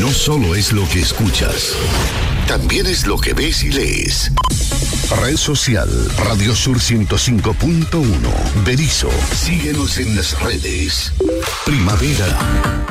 no solo es lo que escuchas, también es lo que ves y lees. Red social, Radio Sur 105.1, Berisso. Síguenos en las redes. Primavera.